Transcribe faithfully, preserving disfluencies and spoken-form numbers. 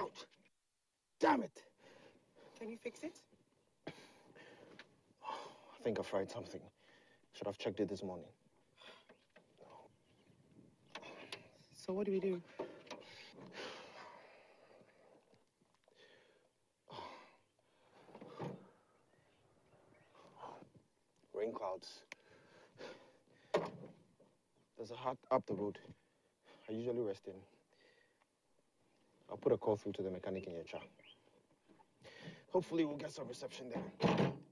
Ouch! Damn it! Can you fix it? I think I fried something. Should have checked it this morning. So what do we do? Rain clouds. There's a hut up the road. I usually rest in. I'll put a call through to the mechanic in your car. Hopefully we'll get some reception there.